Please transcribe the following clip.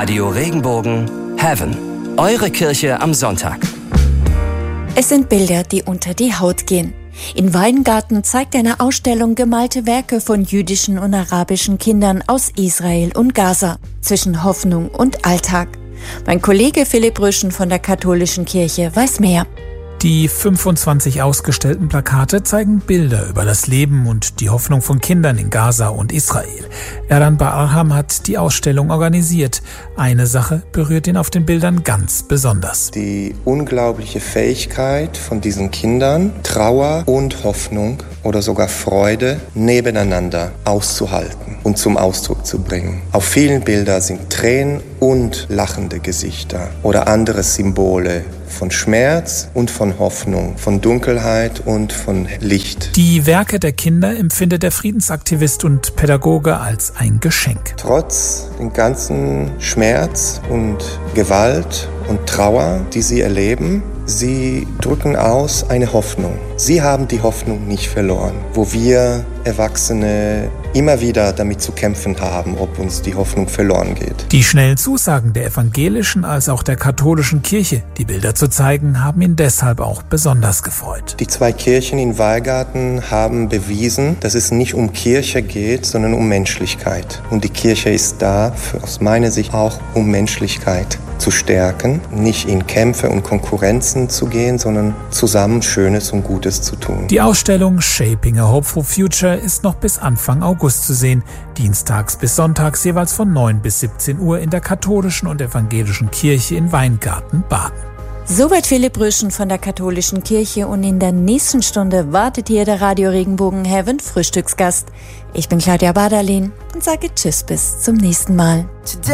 Radio Regenbogen Heaven. Eure Kirche am Sonntag. Es sind Bilder, die unter die Haut gehen. In Weingarten zeigt eine Ausstellung gemalte Werke von jüdischen und arabischen Kindern aus Israel und Gaza, zwischen Hoffnung und Alltag. Mein Kollege Philipp Rüschen von der Katholischen Kirche weiß mehr. Die 25 ausgestellten Plakate zeigen Bilder über das Leben und die Hoffnung von Kindern in Gaza und Israel. Erdan Barham hat die Ausstellung organisiert. Eine Sache berührt ihn auf den Bildern ganz besonders. Die unglaubliche Fähigkeit von diesen Kindern, Trauer und Hoffnung oder sogar Freude nebeneinander auszuhalten und zum Ausdruck zu bringen. Auf vielen Bildern sind Tränen und lachende Gesichter oder andere Symbole von Schmerz und von Hoffnung, von Dunkelheit und von Licht. Die Werke der Kinder empfindet der Friedensaktivist und Pädagoge als ein Geschenk. Trotz dem ganzen Schmerz und Gewalt und Trauer, die sie erleben, sie drücken aus eine Hoffnung. Sie haben die Hoffnung nicht verloren, wo wir Erwachsene immer wieder damit zu kämpfen haben, ob uns die Hoffnung verloren geht. Die schnellen Zusagen der evangelischen als auch der katholischen Kirche, die Bilder zu zeigen, haben ihn deshalb auch besonders gefreut. Die 2 Kirchen in Weingarten haben bewiesen, dass es nicht um Kirche geht, sondern um Menschlichkeit. Und die Kirche ist da, aus meiner Sicht auch um Menschlichkeit zu stärken, nicht in Kämpfe und Konkurrenzen zu gehen, sondern zusammen Schönes und Gutes zu tun. Die Ausstellung Shaping a Hopeful Future ist noch bis Anfang August zu sehen, dienstags bis sonntags jeweils von 9 bis 17 Uhr in der katholischen und evangelischen Kirche in Weingarten, Baden. Soweit Philipp Rüschen von der Katholischen Kirche und in der nächsten Stunde wartet hier der Radio Regenbogen Heaven Frühstücksgast. Ich bin Claudia Badalin und sage Tschüss bis zum nächsten Mal.